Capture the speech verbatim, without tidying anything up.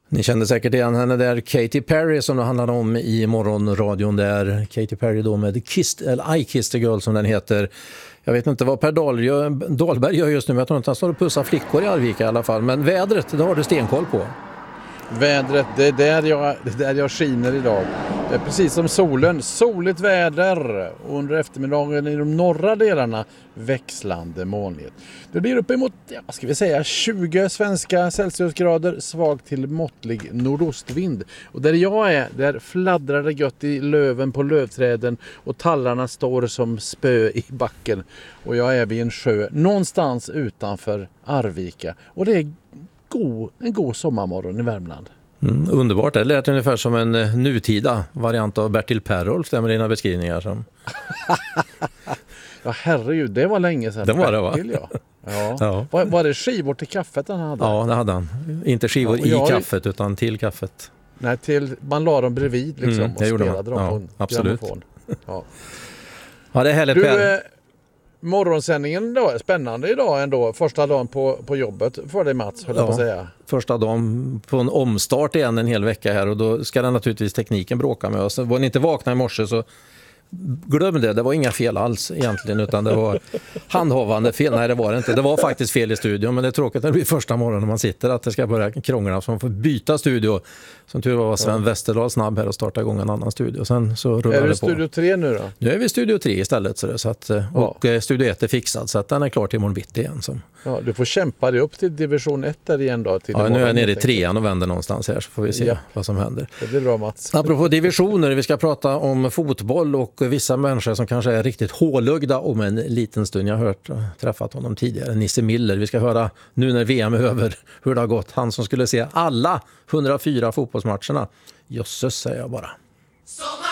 Ni kände säkert igen henne där, Katy Perry, som det handlade om i morgonradion där. Katy Perry då med Kissed, eller I Kissed a Girl som den heter. Jag vet inte vad Per Dahl gör, Dahlberg gör just nu, men jag tror inte han står och pussar flickor i Arvika i alla fall. Men vädret, det har du stenkoll på. Vädret, det är där jag, det är där jag skiner idag. Det är precis som solen. Soligt väder. Och under eftermiddagen i de norra delarna växlande molnighet. Det blir uppemot, ja, ska vi säga, tjugo svenska Celsiusgrader, svag till måttlig nordostvind. Och där jag är, där fladdrar det gött i löven på lövträden och tallarna står som spö i backen. Och jag är vid en sjö någonstans utanför Arvika. Och det är god, en god sommarmorgon i Värmland. Mm, underbart, det lät ungefär som en nutida variant av Bertil Perrolf där med dina beskrivningar. Som... ja, herregud, det var länge sedan. Det var det, va? Bertil, ja. Ja. Ja. Var, var det skivor till kaffet han hade? Ja, det hade han. Inte skivor ja, i jag... kaffet utan till kaffet. Nej, till, man la dem bredvid liksom, mm, och spelade dem ja, på en absolut. grammofon. Ja. Ja, det är härligt. Du, eh, morgonsändningen då är spännande idag ändå. Första dagen på, på jobbet för dig, Mats, höll jag på att säga. Första dagen på en omstart igen en hel vecka här, och då ska den naturligtvis tekniken bråka med oss. Var ni inte vakna i morse så glöm det, det var inga fel alls egentligen, utan det var handhavande fel. Nej, det var det inte. Det var faktiskt fel i studion, men det är tråkigt när det blir första morgonen när man sitter att det ska börja krångla, så man får byta studio. Som tur var Sven ja. Westerdahl snabb här och starta igång en annan studio. Sen så rullar är det det på. Studio tre nu då? Nu är vi Studio tre istället. Så det, så att, och ja. Studio ett är fixad, så att den är klar till imorgon bitti igen. Så. Ja, du får kämpa dig upp till division ett där igen då. Till ja, nu är jag nere i trean och vänder någonstans här, så får vi se ja. vad som händer. Det blir bra, Mats. Apropå divisioner, vi ska prata om fotboll och vissa människor som kanske är riktigt hålögda om en liten stund. Jag har hört och träffat honom tidigare, Nisse Miller. Vi ska höra nu när V M är över hur det har gått. Han som skulle se alla hundrafyra fotbollsmatcherna. Jösses, säger jag bara.